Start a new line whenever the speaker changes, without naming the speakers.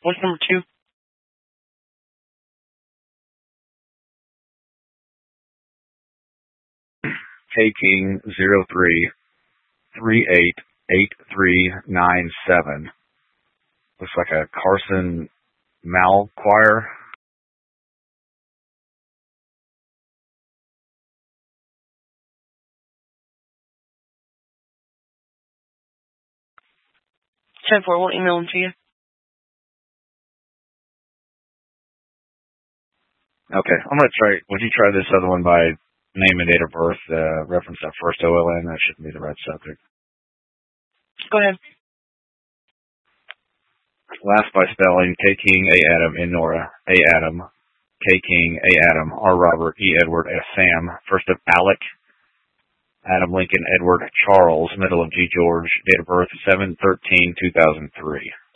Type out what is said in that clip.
What's number 2?
K King 03388397. Looks like a Carson Mal choir.
We'll email them to you.
Okay, I'm going to try. Would you try this other one by name and date of birth? Reference that first OLN. That shouldn't be the right subject.
Go ahead.
Last by spelling: K King, A Adam, N Nora, A Adam, K King, A Adam, R Robert, E Edward, S Sam. First of Alec, Adam Lincoln, Edward Charles, middle of G George. Date of birth 7/13/2003.